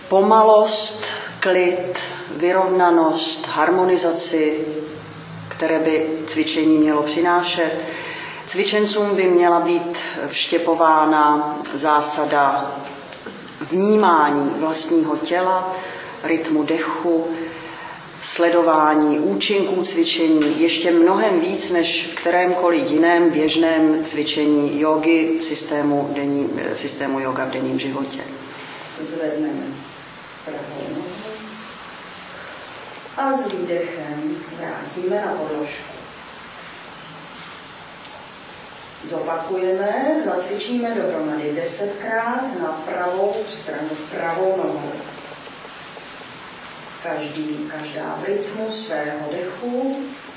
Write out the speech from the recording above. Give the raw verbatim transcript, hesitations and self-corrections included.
pomalost, klid, vyrovnanost, harmonizaci, které by cvičení mělo přinášet. Cvičencům by měla být vštěpována zásada vnímání vlastního těla, rytmu dechu, sledování účinků cvičení, ještě mnohem víc než v kterémkoliv jiném běžném cvičení jógy v systému, denní, v systému jóga v denním životě. Zvedneme pravou nohu a s výdechem vrátíme na podložku. Zopakujeme, zacvičíme dohromady desetkrát na pravou stranu, pravou nohou. Každý, každá v rytmu svého dechu